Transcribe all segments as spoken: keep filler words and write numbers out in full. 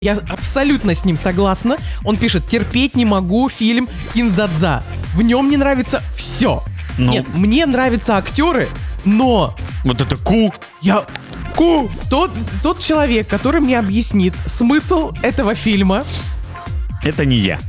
Я абсолютно с ним согласна. Он пишет: терпеть не могу фильм «Кин-дза-дза». В нем не нравится все. Ну... Нет, мне нравятся актеры, но... Вот это ку! Я... Ку! Тот, тот человек, который мне объяснит смысл этого фильма... Это не я.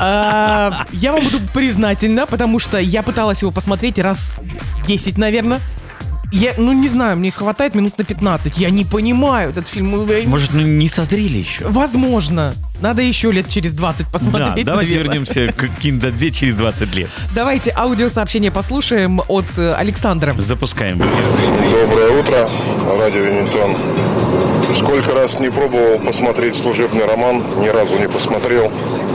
А, я вам буду признательна, потому что я пыталась его посмотреть раз десять, наверное. Я, ну, не знаю, мне хватает минут на пятнадцать. Я не понимаю этот фильм. Может, ну, не созрели еще? Возможно. Надо еще лет через двадцать посмотреть. Да, давайте наверное. вернемся к Кин-дза-дзе через двадцать лет. Давайте аудиосообщение послушаем от э, Александра. Запускаем. Доброе утро, радио Юнитон. Сколько раз не пробовал посмотреть «Служебный роман», ни разу не посмотрел.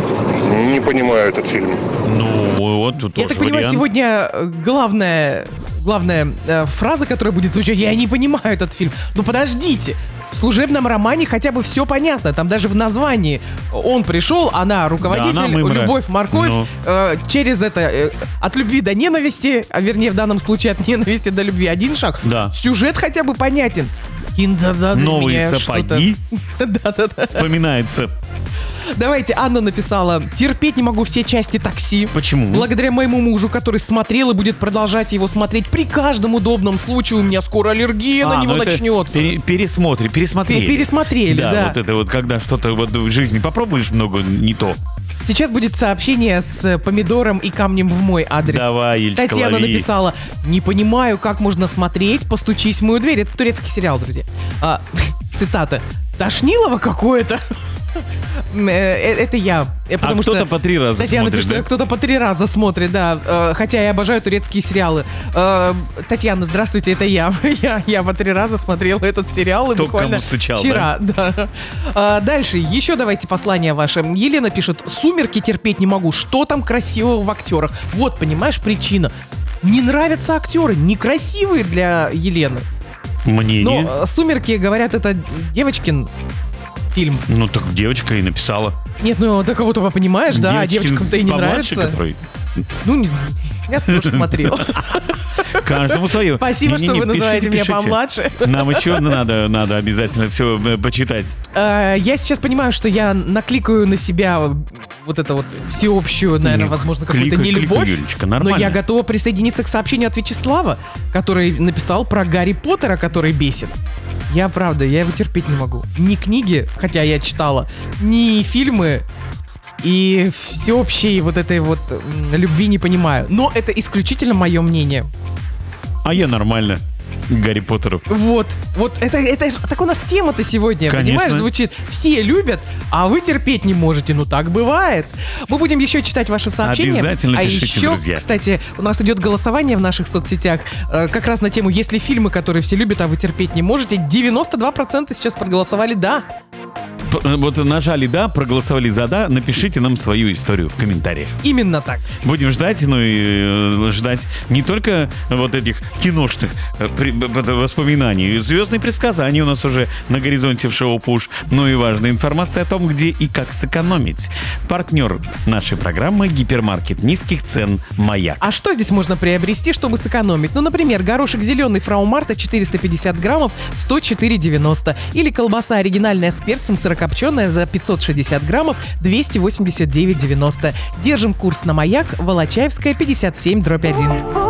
Не понимаю этот фильм. Ну, вот тут Я тоже так понимаю, вариант. сегодня главная, главная э, фраза, которая будет звучать: я не понимаю этот фильм. Ну подождите, в «Служебном романе» хотя бы все понятно. Там даже в названии он пришел, она руководитель, Да, она мымра. любовь, морковь. Ну. Э, через это э, от любви до ненависти, а вернее в данном случае от ненависти до любви один шаг. Да. Сюжет хотя бы понятен. Кин-дза-дза для Новые меня сапоги. что-то- Да-да-да. Вспоминается. Давайте, Анна написала: терпеть не могу все части «Такси». Почему? Благодаря моему мужу, который смотрел и будет продолжать его смотреть при каждом удобном случае, у меня скоро аллергия А, на него ну это начнется. пере- пересмотри, пересмотрели. Пе- пересмотрели, да. вот это вот, когда что-то вот в жизни попробуешь много не то. Сейчас будет сообщение с помидором и камнем в мой адрес. Давай, Ильичка, Татьяна лови. написала: не понимаю, как можно смотреть «Постучись в мою дверь». Это турецкий сериал, друзья. А, цитата: «Тошнилово какое-то». Э, Это я. Э, Потому а кто-то что по три раза Татьяна смотрит, пишет, да? кто-то по три раза смотрит, да. Э, Хотя я обожаю турецкие сериалы. Э, Татьяна, здравствуйте, это я. Я, я по три раза смотрела этот сериал. И Кто к буквально кому стучал, вчера, да. А, дальше, еще давайте послание ваше. Елена пишет: «Сумерки терпеть не могу. Что там красивого в актерах?» Вот, понимаешь, причина. Не нравятся актеры, некрасивые для Елены. Мнение. Но э, «Сумерки», говорят, это девочкин фильм. Ну, так девочка и написала. Нет, ну до кого-то понимаешь, да, а Девочкин девочкам-то и не помладше, нравится. который... Ну, не знаю. Я тоже смотрел. Каждому свое. Спасибо, что Не-не-не, вы называете пишите, меня пишите. помладше. Нам еще надо, надо обязательно все почитать. Э, Я сейчас понимаю, что я накликаю на себя вот это вот всеобщую, наверное, Не, возможно, какую-то кликай, нелюбовь. кликай, Юлечка, Но нормально. я готова присоединиться к сообщению от Вячеслава, который написал про Гарри Поттера, который бесит. Я, правда, я его терпеть не могу. Ни книги, хотя я читала, ни фильмы, и всеобщей вот этой вот м, любви не понимаю. Но это исключительно мое мнение. А я нормально. Гарри Поттеров. Вот, вот это, это ж- так у нас тема-то сегодня, Конечно. понимаешь, звучит: все любят, а вы терпеть не можете. Ну так бывает. Мы будем еще читать ваши сообщения. Обязательно а пишите, еще, друзья. кстати, у нас идет голосование в наших соцсетях э, как раз на тему: есть ли фильмы, которые все любят, а вы терпеть не можете. девяносто два процента сейчас проголосовали «да». П- Вот нажали «да», проголосовали за «да», напишите нам свою историю в комментариях. Именно так. Будем ждать, ну и э, ждать не только вот этих киношных э, при- б- б- воспоминаний. Звездные предсказания у нас уже на горизонте в шоу «Пуш», но и важная информация о том, где и как сэкономить. Партнер нашей программы — гипермаркет низких цен «Маяк». А что здесь можно приобрести, чтобы сэкономить? Ну, например, горошек зеленый Фрау Марта четыреста пятьдесят граммов, сто четыре девяносто. Или колбаса оригинальная с перцем сырокопченая за пятьсот шестьдесят граммов, двести восемьдесят девять девяносто. Держим курс на «Маяк», Волочаевская, пятьдесят семь дробь один.